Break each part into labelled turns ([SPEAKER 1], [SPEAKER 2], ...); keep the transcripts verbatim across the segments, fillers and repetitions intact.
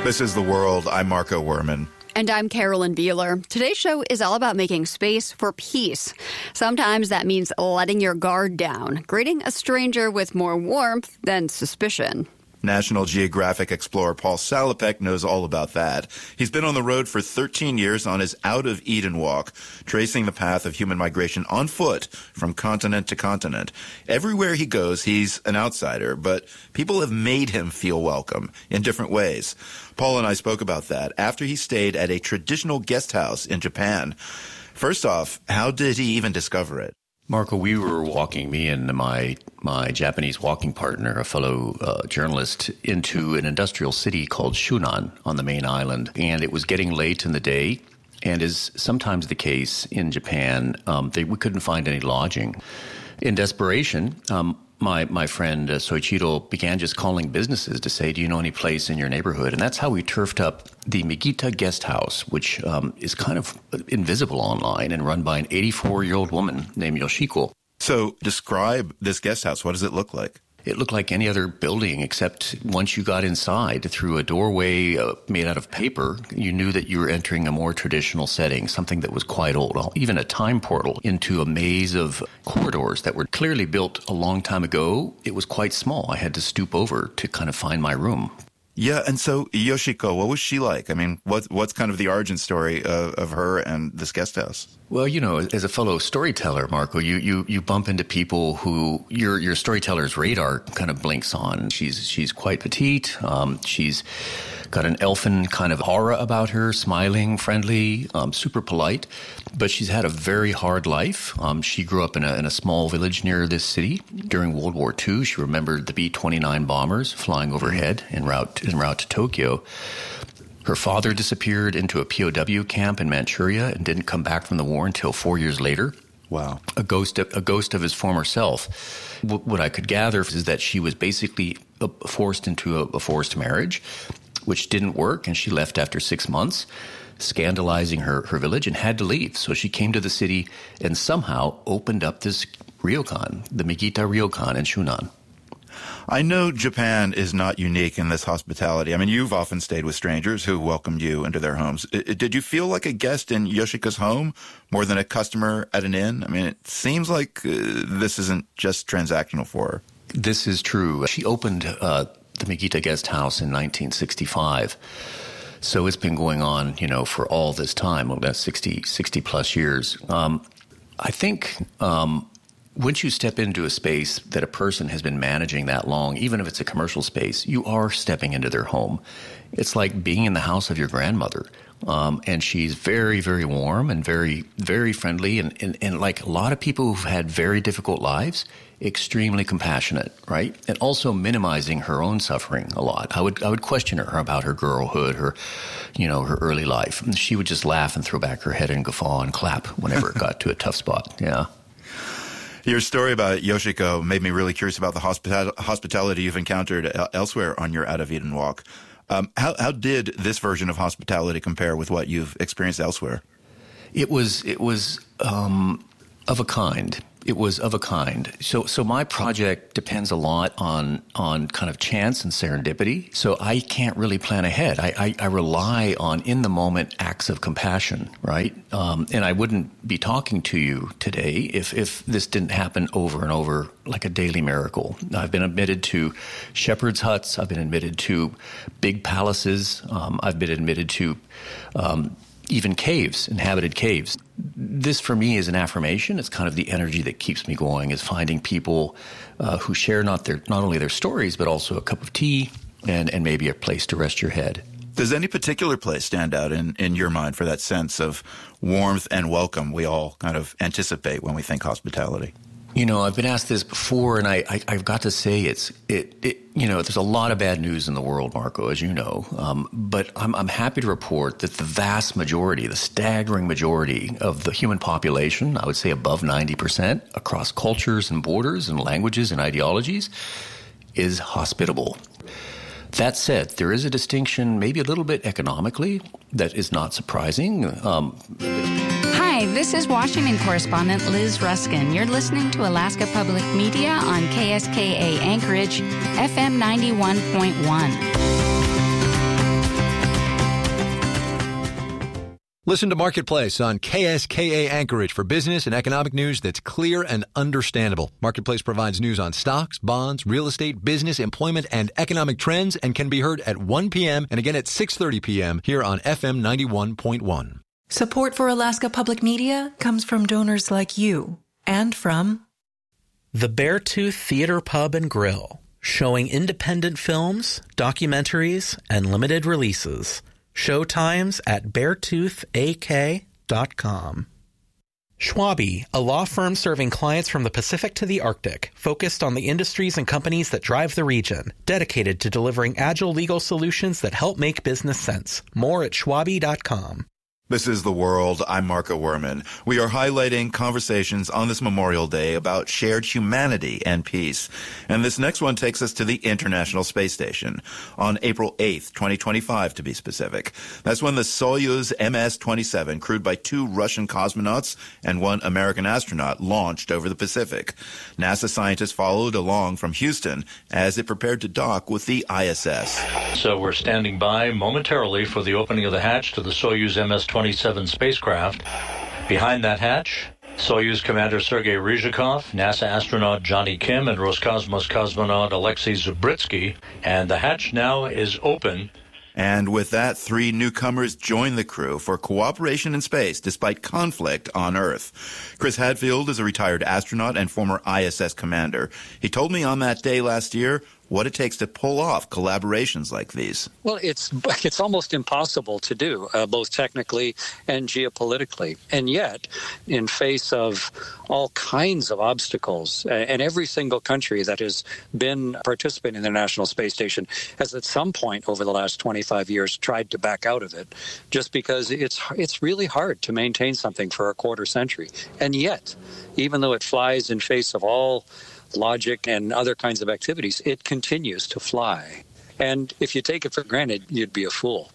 [SPEAKER 1] This is The World. I'm Marco Werman.
[SPEAKER 2] And I'm Carolyn Beeler. Today's show is all about making space for peace. Sometimes that means letting your guard down, greeting a stranger with more warmth than suspicion.
[SPEAKER 1] National Geographic explorer Paul Salopek knows all about that. He's been on the road for thirteen years on his Out of Eden walk, tracing the path of human migration on foot from continent to continent. Everywhere he goes, he's an outsider, but people have made him feel welcome in different ways. Paul and I spoke about that after he stayed at a traditional guest house in Japan. First off, how did he even discover it?
[SPEAKER 3] Marco, we were walking, me and my my Japanese walking partner, a fellow uh, journalist, into an industrial city called Shunan on the main island. And it was getting late in the day, and as sometimes the case in Japan, um, they, we couldn't find any lodging. In desperation, um, my my friend uh, Soichiro began just calling businesses to say, do you know any place in your neighborhood? And that's how we turfed up the Megita Guest House, which um, is kind of invisible online and run by an eighty-four-year-old woman named Yoshiko.
[SPEAKER 1] So describe this guest house. What does it look like?
[SPEAKER 3] It looked like any other building, except once you got inside through a doorway uh, made out of paper, you knew that you were entering a more traditional setting, something that was quite old, even a time portal into a maze of corridors that were clearly built a long time ago. It was quite small. I had to stoop over to kind of find my room.
[SPEAKER 1] Yeah, and so Yoshiko, what was she like? I mean, what, what's kind of the origin story of, of her and this guest house?
[SPEAKER 3] Well, you know, as a fellow storyteller, Marco, you, you, you bump into people who your your storyteller's radar kind of blinks on. She's she's quite petite. Um, she's got an elfin kind of aura about her, smiling, friendly, um, super polite. But she's had a very hard life. Um, she grew up in a in a small village near this city during World War Two. She remembered the B twenty-nine bombers flying overhead en route en route to Tokyo. Her father disappeared into a P O W camp in Manchuria and didn't come back from the war until four years later.
[SPEAKER 1] Wow.
[SPEAKER 3] A ghost of, a ghost of his former self. W- what I could gather is that she was basically forced into a, a forced marriage, which didn't work, and she left after six months, scandalizing her, her village, and had to leave. So she came to the city and somehow opened up this ryokan, the Megita Ryokan in Shunan.
[SPEAKER 1] I know Japan is not unique in this hospitality. I mean, you've often stayed with strangers who welcomed you into their homes. I, did you feel like a guest in Yoshiko's home more than a customer at an inn? I mean, it seems like uh, this isn't just transactional for her.
[SPEAKER 3] This is true. She opened uh, the Megita Guest House in nineteen sixty-five. So it's been going on, you know, for all this time, well, that's sixty, sixty plus years. Um, I think um, once you step into a space that a person has been managing that long, even if it's a commercial space, you are stepping into their home. It's like being in the house of your grandmother. Um, and she's very, very warm and very, very friendly. And, and, and like a lot of people who've had very difficult lives, extremely compassionate, right? And also minimizing her own suffering a lot. I would I would question her about her girlhood, her, you know, her early life. And she would just laugh and throw back her head and guffaw and clap whenever it got to a tough spot. Yeah.
[SPEAKER 1] Your story about Yoshiko made me really curious about the hospital- hospitality you've encountered elsewhere on your Out of Eden walk. Um, how, how did this version of hospitality compare with what you've experienced elsewhere?
[SPEAKER 3] It was it was um, of a kind. It was of a kind. So so my project depends a lot on on kind of chance and serendipity. So I can't really plan ahead. I, I, I rely on in-the-moment acts of compassion, right? Um, and I wouldn't be talking to you today if, if this didn't happen over and over like a daily miracle. I've been admitted to shepherds' huts. I've been admitted to big palaces. Um, I've been admitted to um, even caves, inhabited caves. This, for me, is an affirmation. It's kind of the energy that keeps me going, is finding people uh, who share not their not only their stories, but also a cup of tea and, and maybe a place to rest your head.
[SPEAKER 1] Does any particular place stand out in, in your mind for that sense of warmth and welcome we all kind of anticipate when we think hospitality?
[SPEAKER 3] You know, I've been asked this before, and I, I, I've got to say it's, it, it, you know, there's a lot of bad news in the world, Marco, as you know. Um, but I'm, I'm happy to report that the vast majority, the staggering majority of the human population, I would say above ninety percent across cultures and borders and languages and ideologies, is hospitable. That said, there is a distinction, maybe a little bit economically, that is not surprising. Um,
[SPEAKER 4] Hi, this is Washington correspondent Liz Ruskin. You're listening to Alaska Public Media on K S K A Anchorage, F M ninety-one point one.
[SPEAKER 5] Listen to Marketplace on K S K A Anchorage for business and economic news that's clear and understandable. Marketplace provides news on stocks, bonds, real estate, business, employment, and economic trends and can be heard at one p.m. and again at six thirty p.m. here on F M ninety-one point one.
[SPEAKER 6] Support for Alaska Public Media comes from donors like you and from
[SPEAKER 7] the Beartooth Theater Pub and Grill, showing independent films, documentaries, and limited releases. Showtimes at beartooth a k dot com. Schwabe, a law firm serving clients from the Pacific to the Arctic, focused on the industries and companies that drive the region, dedicated to delivering agile legal solutions that help make business sense. More at schwabe dot com.
[SPEAKER 1] This is The World. I'm Marco Werman. We are highlighting conversations on this Memorial Day about shared humanity and peace. And this next one takes us to the International Space Station on April eighth, twenty twenty-five, to be specific. That's when the Soyuz M S twenty-seven, crewed by two Russian cosmonauts and one American astronaut, launched over the Pacific. NASA scientists followed along from Houston as it prepared to dock with the I S S.
[SPEAKER 8] So we're standing by momentarily for the opening of the hatch to the Soyuz M S twenty-seven spacecraft. Behind that hatch, Soyuz Commander Sergei Ryzhikov, NASA astronaut Johnny Kim, and Roscosmos cosmonaut Alexei Zubritsky. And the hatch now is open.
[SPEAKER 1] And with that, three newcomers join the crew for cooperation in space despite conflict on Earth. Chris Hadfield is a retired astronaut and former I S S commander. He told me on that day last year what it takes to pull off collaborations like these.
[SPEAKER 9] Well, it's it's almost impossible to do, uh, both technically and geopolitically. And yet, in face of all kinds of obstacles, uh, and every single country that has been participating in the International Space Station has at some point over the last twenty-five years tried to back out of it, just because it's it's really hard to maintain something for a quarter century. And yet, even though it flies in face of all logic and other kinds of activities, it continues to fly. And if you take it for granted, you'd be a fool.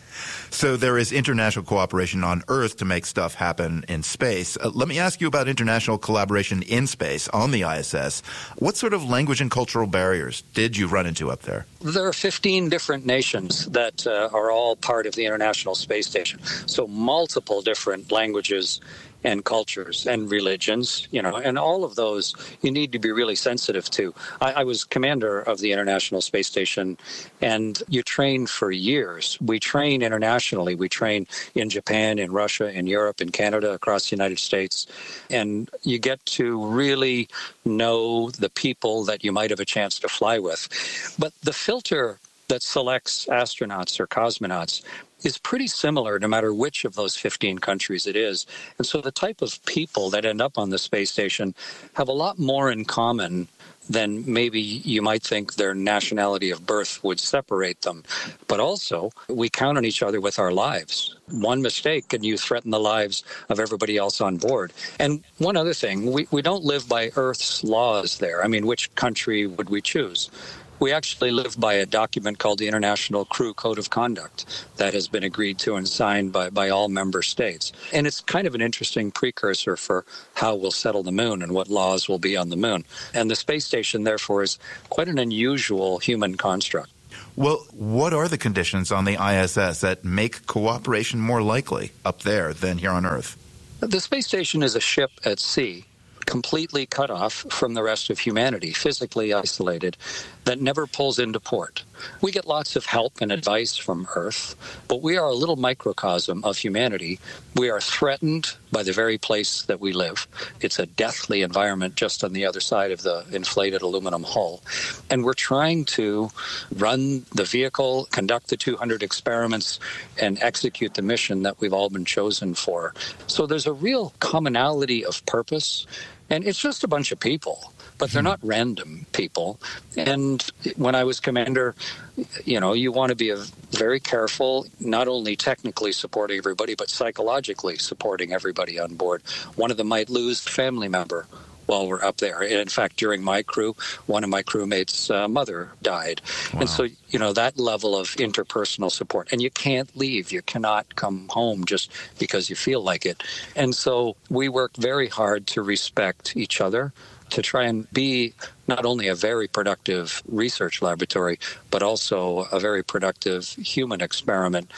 [SPEAKER 1] So there is international cooperation on Earth to make stuff happen in space. Uh, let me ask you about international collaboration in space on the I S S. What sort of language and cultural barriers did you run into up there?
[SPEAKER 9] There are fifteen different nations that uh, are all part of the International Space Station. So multiple different languages and cultures and religions, you know, and all of those you need to be really sensitive to. I, I was commander of the International Space Station, and you train for years. We train internationally. We train in Japan, in Russia, in Europe, in Canada, across the United States. And you get to really know the people that you might have a chance to fly with. But the filter that selects astronauts or cosmonauts is pretty similar no matter which of those fifteen countries it is. And so the type of people that end up on the space station have a lot more in common than maybe you might think their nationality of birth would separate them. But also, we count on each other with our lives. One mistake and you threaten the lives of everybody else on board. And one other thing, we, we don't live by Earth's laws there. I mean, which country would we choose? We actually live by a document called the International Crew Code of Conduct that has been agreed to and signed by, by all member states. And it's kind of an interesting precursor for how we'll settle the moon and what laws will be on the moon. And the space station, therefore, is quite an unusual human construct.
[SPEAKER 1] Well, what are the conditions on the I S S that make cooperation more likely up there than here on Earth?
[SPEAKER 9] The space station is a ship at sea, completely cut off from the rest of humanity, physically isolated, that never pulls into port. We get lots of help and advice from Earth, but we are a little microcosm of humanity. We are threatened by the very place that we live. It's a deathly environment just on the other side of the inflated aluminum hull. And we're trying to run the vehicle, conduct the two hundred experiments, and execute the mission that we've all been chosen for. So there's a real commonality of purpose. And it's just a bunch of people, but they're not random people. And when I was commander, you know, you want to be a very careful, not only technically supporting everybody, but psychologically supporting everybody on board. One of them might lose a family member while we're up there. And in fact, during my crew, one of my crewmates' uh, mother died. Wow. And so, you know, that level of interpersonal support. And you can't leave. You cannot come home just because you feel like it. And so we work very hard to respect each other, to try and be not only a very productive research laboratory, but also a very productive human experiment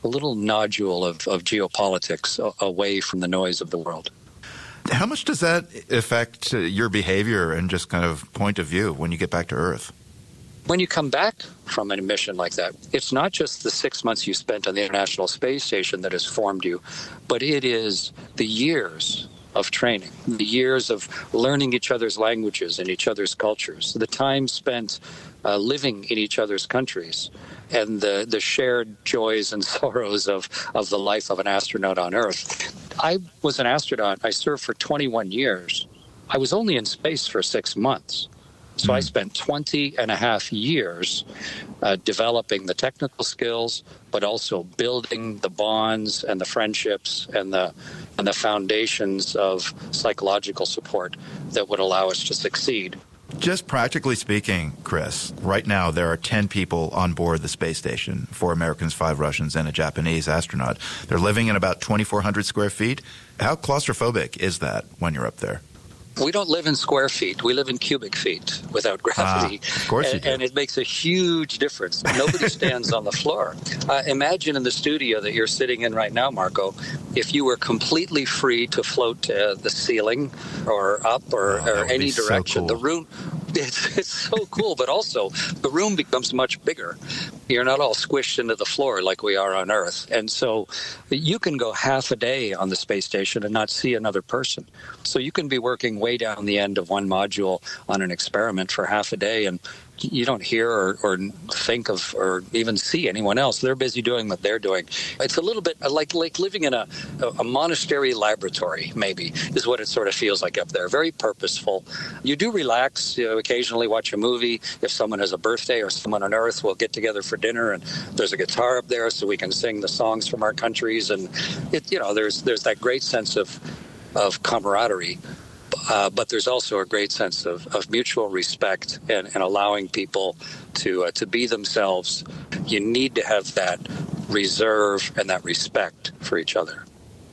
[SPEAKER 9] a little nodule of, of geopolitics a- away from the noise of the world.
[SPEAKER 1] How much does that affect uh, your behavior and just kind of point of view when you get back to Earth?
[SPEAKER 9] When you come back from a mission like that, it's not just the six months you spent on the International Space Station that has formed you, but it is the years of training, the years of learning each other's languages and each other's cultures, the time spent uh, living in each other's countries, and the, the shared joys and sorrows of, of the life of an astronaut on Earth. I was an astronaut. I served for twenty-one years. I was only in space for six months. So I spent twenty and a half years uh, developing the technical skills, but also building the bonds and the friendships and the and the foundations of psychological support that would allow us to succeed.
[SPEAKER 1] Just practically speaking, Chris, right now there are ten people on board the space station, four Americans, five Russians, and a Japanese astronaut. They're living in about twenty-four hundred square feet. How claustrophobic is that when you're up there?
[SPEAKER 9] We don't live in square feet. We live in cubic feet without gravity.
[SPEAKER 1] Ah, of course you
[SPEAKER 9] and,
[SPEAKER 1] do.
[SPEAKER 9] and it makes a huge difference. Nobody stands on the floor. Uh, imagine in the studio that you're sitting in right now, Marco, if you were completely free to float to the ceiling or up or,
[SPEAKER 1] oh,
[SPEAKER 9] or any
[SPEAKER 1] so
[SPEAKER 9] direction.
[SPEAKER 1] cool.
[SPEAKER 9] The room, it's, it's so cool, but also the room becomes much bigger. You're not all squished into the floor like we are on Earth. And so you can go half a day on the space station and not see another person. So you can be working way down the end of one module on an experiment for half a day, and you don't hear or, or think of or even see anyone else. They're busy doing what they're doing. It's a little bit like like living in a, a monastery laboratory, maybe, is what it sort of feels like up there. Very purposeful. You do relax, you know, occasionally watch a movie. If someone has a birthday or someone on Earth, we'll get together for dinner, and there's a guitar up there so we can sing the songs from our countries. And, it, you know, there's there's that great sense of, of camaraderie. Uh, but there's also a great sense of, of mutual respect and, and allowing people to uh, to be themselves. You need to have that reserve and that respect for each other.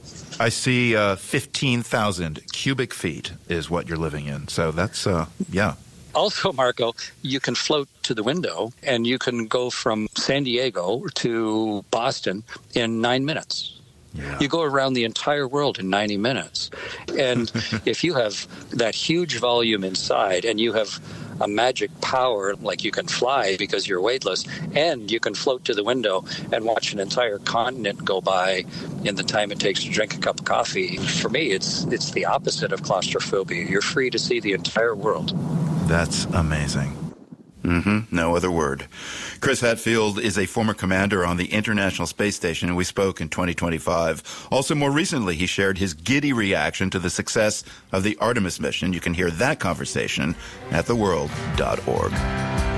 [SPEAKER 1] I see uh, fifteen thousand cubic feet is what you're living in. So that's, uh, yeah.
[SPEAKER 9] Also, Marco, you can float to the window and you can go from San Diego to Boston in nine minutes.
[SPEAKER 1] Yeah.
[SPEAKER 9] You go around the entire world in ninety minutes. And if you have that huge volume inside and you have a magic power, like you can fly because you're weightless, and you can float to the window and watch an entire continent go by in the time it takes to drink a cup of coffee. For me, it's it's the opposite of claustrophobia. You're free to see the entire world.
[SPEAKER 1] That's amazing. Mm-hmm. No other word. Chris Hadfield is a former commander on the International Space Station, and we spoke in twenty twenty-five. Also, more recently, he shared his giddy reaction to the success of the Artemis mission. You can hear that conversation at the world dot org.